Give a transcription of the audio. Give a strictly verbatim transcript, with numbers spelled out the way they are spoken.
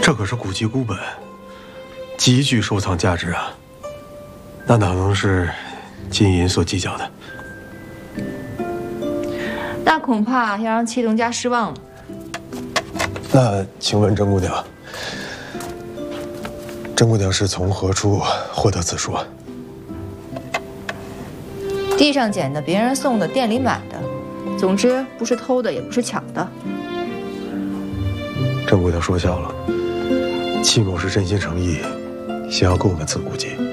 这可是古籍孤本，极具收藏价值啊！那哪能是金银所计较的？ 那恐怕要让祁东家失望了。 那请问甄姑娘，甄姑娘是从何处获得此书啊？ 地上捡的，别人送的，店里买的，总之不是偷的，也不是抢的。 甄姑娘说笑了，戚某是真心诚意，想要购买此古籍。